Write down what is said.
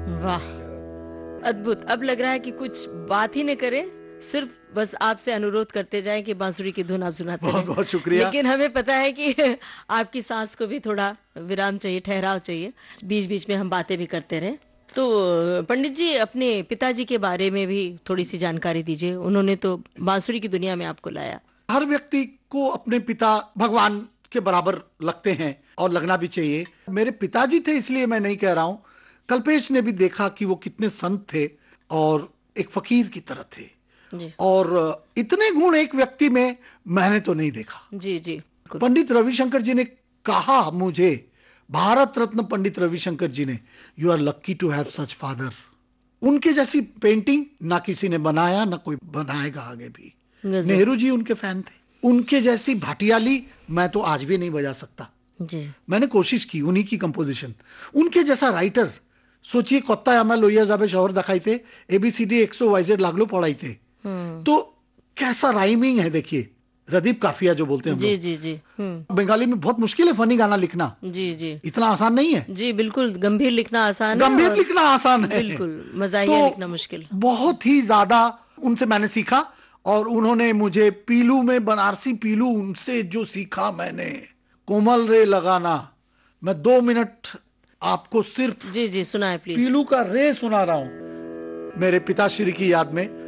वाह, अद्भुत। अब लग रहा है कि कुछ बात ही न करें, सिर्फ बस आपसे अनुरोध करते जाएं कि बांसुरी की धुन आप सुनाते बहुत रहें। बहुत शुक्रिया। लेकिन हमें पता है कि आपकी सांस को भी थोड़ा विराम चाहिए, ठहराव चाहिए, बीच बीच में हम बातें भी करते रहें। तो पंडित जी, अपने पिताजी के बारे में भी थोड़ी सी जानकारी दीजिए। उन्होंने तो बांसुरी की दुनिया में आपको लाया। हर व्यक्ति को अपने पिता भगवान के बराबर लगते हैं और लगना भी चाहिए। मेरे पिताजी थे इसलिए मैं नहीं कह रहा हूं। कल्पेश ने भी देखा कि वो कितने संत थे और एक फकीर की तरह थे। जी और इतने गुण एक व्यक्ति में मैंने तो नहीं देखा। जी जी। बिल्कुल। पंडित रविशंकर जी ने कहा मुझे, भारत रत्न पंडित रविशंकर जी ने, you are lucky to have such father. उनके जैसी पेंटिंग ना किसी ने बनाया, ना कोई बनाएगा आगे भी। गजब। नेहरू जी उनके फैन थे। उनके जैसी भाटियाली मैं तो आज भी नहीं बजा सकता। जी। मैंने कोशिश की उन्हीं की कंपोजिशन। उनके जैसा राइटर सोचिए, कत्ता आमा लोहिया जाबे शहर दिखाई थे, एबीसीडी एक्सो वाईजेड लागलो पढ़ाई थे। हम्म। तो कैसा राइमिंग है देखिए, रदीप काफिया जो बोलते हैं हम जी लोग। जी जी। हम्म। बंगाली में बहुत मुश्किल है फनी गाना लिखना, जी जी इतना आसान नहीं है। जी। बिल्कुल, गंभीर लिखना आसान है गंभीर और लिखना आसान है। बिल्कुल तो मजाहिया लिखना मुश्किल। बहुत ही ज्यादा उनसे मैंने सीखा। और उन्होंने मुझे पीलू में, बनारसी पीलू, उनसे जो सीखा मैंने, कोमल रे लगाना। मैं 2 मिनट आपको सिर्फ जी जी, सुनाए प्लीज। पीलू का रे सुना रहा हूं मेरे पिताश्री की याद में।